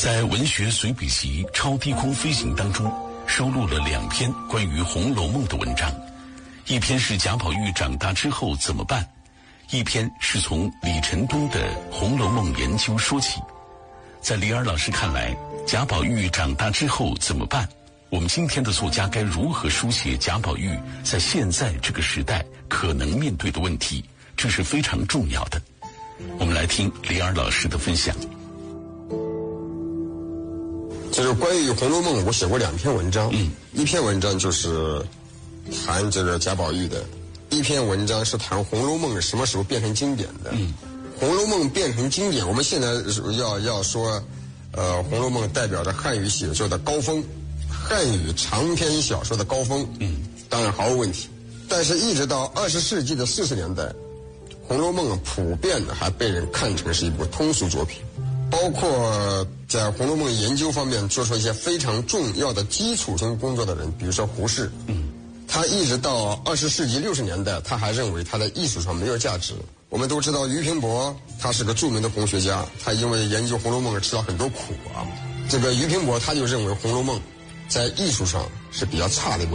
在文学随笔集《超低空飞行》当中，收录了2篇关于《红楼梦》的文章，一篇是贾宝玉长大之后怎么办，一篇是从李晨东的《红楼梦》研究说起。在李尔老师看来，贾宝玉长大之后怎么办？我们今天的作家该如何书写贾宝玉在现在这个时代可能面对的问题？这是非常重要的。我们来听李尔老师的分享。 就是关于《红楼梦》，我写过2篇文章。一篇文章就是谈这个贾宝玉的，一篇文章是谈《红楼梦》什么时候变成经典的。红楼梦》变成经典，我们现在要说，《红楼梦》代表着汉语写作的高峰，汉语长篇小说的高峰。当然毫无问题。但是一直到20世纪的40年代，《红楼梦》普遍的还被人看成是一部通俗作品。包括在《红楼梦》研究方面做出一些非常重要的基础性工作的人，比如说胡适，他一直到20世纪60年代，他还认为他在艺术上没有价值。我们都知道俞平伯他是个著名的红学家，他因为研究《红楼梦》吃了很多苦啊。这个俞平伯他就认为《红楼梦》在艺术上是比较差的一部